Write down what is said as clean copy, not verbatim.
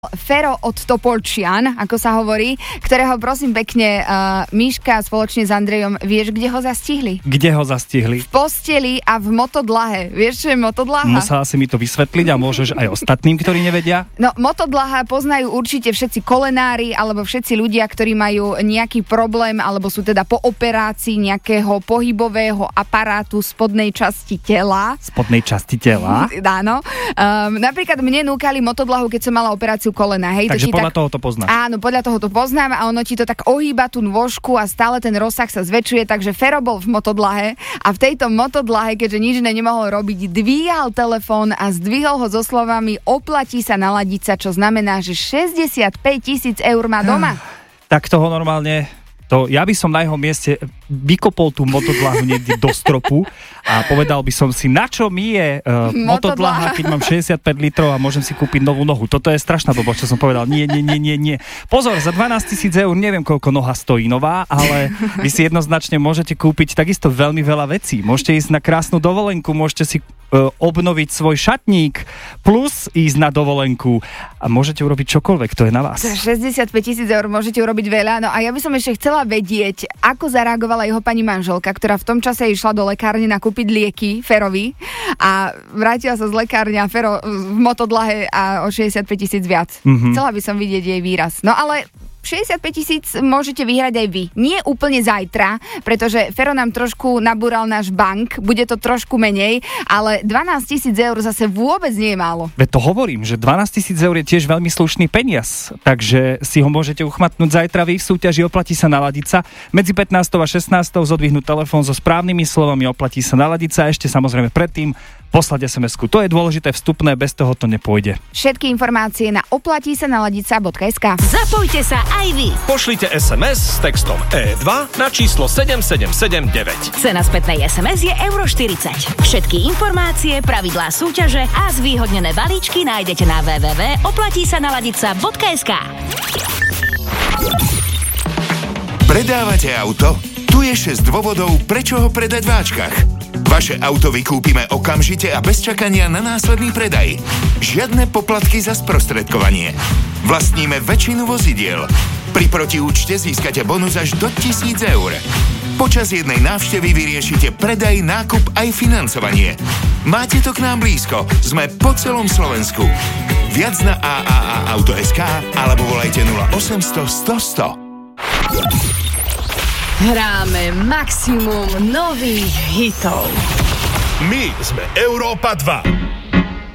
Fero od Topolčian, ako sa hovorí, ktorého prosím pekne Miška spoločne s Andrejom, vieš, kde ho zastihli? Kde ho zastihli? V posteli a v motodlahe. Vieš, čo je motodlaha? Musela si mi to vysvetliť a môžeš aj ostatným, ktorí nevedia. No, motodlaha poznajú určite všetci kolenári alebo všetci ľudia, ktorí majú nejaký problém alebo sú teda po operácii nejakého pohybového aparátu spodnej časti tela. Spodnej časti tela? Áno. Napríklad mne núkali motodlahu, keď som mala operáciu kolena. Hej, takže podľa toho to poznáš. Áno, podľa toho to poznám a ono ti to tak ohýba tú nôžku a stále ten rozsah sa zväčšuje, takže Fero bol v motodlahe a v tejto motodlahe, keďže nič iné nemohol robiť, dvíhal telefón a zdvihol ho so slovami oplatí sa naladiť sa, čo znamená, že 65 000 eur má doma. Tak toho normálne... Ja by som na jeho mieste vykopol tú motodlahu niekde do stropu a povedal by som si, na čo mi je motodlaha, keď mám 65 litrov a môžem si kúpiť novú nohu. Toto je strašná blbosť, čo som povedal. Nie. Pozor, za 12 000 eur neviem, koľko noha stojí nová, ale vy si jednoznačne môžete kúpiť takisto veľmi veľa vecí. Môžete ísť na krásnu dovolenku, môžete si obnoviť svoj šatník, plus ísť na dovolenku a môžete urobiť čokoľvek, to je na vás. Za 65 000 eur môžete urobiť veľa, no a ja by som ešte chcela vedieť, ako zareagovala jeho pani manželka, ktorá v tom čase išla do lekárne nakúpiť lieky Ferovi a vrátila sa z lekárne a Fero v motodlahe a o 65 000 viac. Chcela by som vidieť jej výraz. No ale 65 000 môžete vyhrať aj vy. Nie úplne zajtra, pretože Fero nám trošku nabúral náš bank, bude to trošku menej, ale 12 000 eur zase vôbec nie je málo. Veď to hovorím, že 12 000 eur je tiež veľmi slušný peniaz, takže si ho môžete uchmatnúť zajtra vy v súťaži Oplatí sa naladiť sa. Medzi 15. a 16. zodvihnúť telefón so správnymi slovami Oplatí sa naladiť sa, ešte samozrejme predtým poslať SMS-ku. To je dôležité vstupné, bez toho to nepôjde. Všetky informácie na oplatísanaladiť.sk. Zapojte sa aj vy. Pošlite SMS s textom E2 na číslo 7779. Cena spätnej SMS je €40. Všetky informácie, pravidlá súťaže a zvýhodnené balíčky nájdete na www.oplatísanaladiť.sk. Predávate auto? Tu je 6 dôvodov, prečo ho predať v Ačkach. Vaše auto vykúpime okamžite a bez čakania na následný predaj. Žiadne poplatky za sprostredkovanie. Vlastníme väčšinu vozidiel. Pri protiúčte získate bonus až do 1000 eur. Počas jednej návštevy vyriešite predaj, nákup aj financovanie. Máte to k nám blízko. Sme po celom Slovensku. Viac na AAA-auto.sk alebo volajte 0800 100 100. Hráme maximum nových hitov. My sme Európa 2.